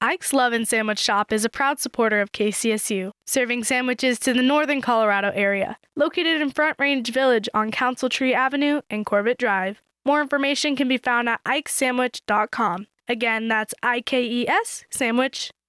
Ike's Love and Sandwich Shop is a proud supporter of KCSU, serving sandwiches to the northern Colorado area. Located in Front Range Village on Council Tree Avenue and Corbett Drive. More information can be found at ikesandwich.com. Again, that's IKES sandwich.com.